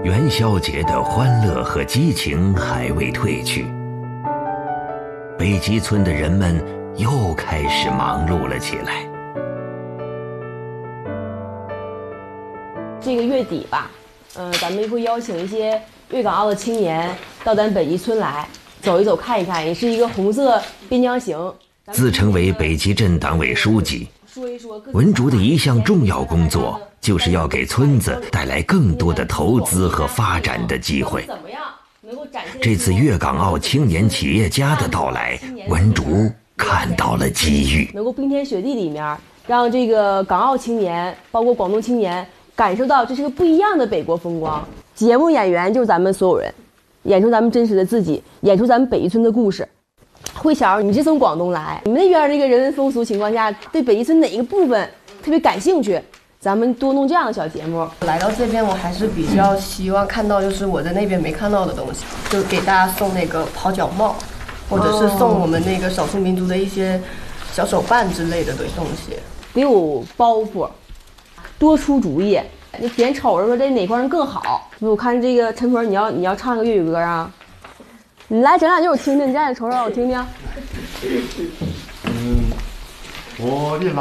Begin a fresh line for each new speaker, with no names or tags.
元宵节的欢乐和激情还未褪去，北极村的人们又开始忙碌了起来。
这个月底吧，咱们会邀请一些粤港澳的青年到咱北极村来走一走、看一看，也是一个红色边疆行。
自称为北极镇党委书记，文竹的一项重要工作就是要给村子带来更多的投资和发展的机会。这次粤港澳青年企业家的到来，文竹看到了机遇，
能够冰天雪地里面让这个港澳青年，包括广东青年感受到这是个不一样的北国风光。节目演员就是咱们所有人，演出咱们真实的自己，演出咱们北极村的故事。慧乔，你是从广东来，你们那边这个人文风俗情况下，对北极村哪一个部分特别感兴趣？咱们多弄这样的小节目。
来到这边，我还是比较希望看到就是我在那边没看到的东西，就给大家送那个泡脚帽，或者是送我们那个少数民族的一些小手办之类的东西。
得有包袱，多出主意，你点瞅着说这哪块人更好。我看这个陈屯，你要唱个粤语歌啊？你来整两句我听听，你站着瞅瞅我听听。
我的